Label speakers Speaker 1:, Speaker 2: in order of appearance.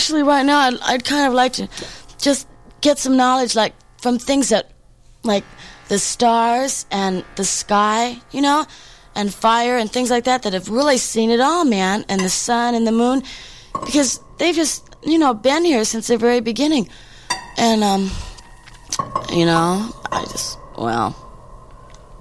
Speaker 1: actually, right now, I'd kind of like to just get some knowledge, like, from things that, like, the stars and the sky, you know, and fire and things like that have really seen it all, man, and the sun and the moon, because they've just, you know, been here since the very beginning. And, you know, well,